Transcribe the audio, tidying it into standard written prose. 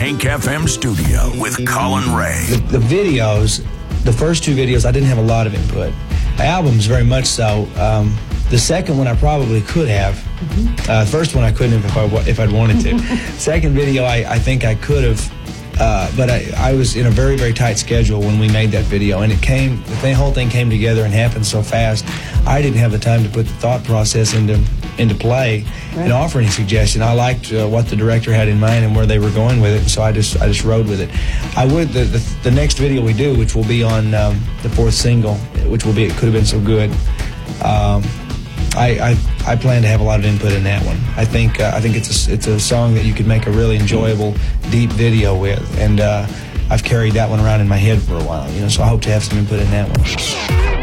Hank FM studio with Colin Ray. The videos, the first two videos, I didn't have a lot of input. Albums, very much so. The second one I probably could have. The first one I couldn't have if I'd wanted to. Second video, I think I could have. But I was in a very, very tight schedule when we made that video, and the whole thing came together and happened so fast. I didn't have the time to put the thought process into play and offer any suggestion. I liked what the director had in mind and where they were going with it, and so I just rode with it. I would the next video we do, which will be on the fourth single, which will be It Could Have Been So Good. I plan to have a lot of input in that one. I think it's a song that you could make a really enjoyable, deep video with, and I've carried that one around in my head for a while, so I hope to have some input in that one.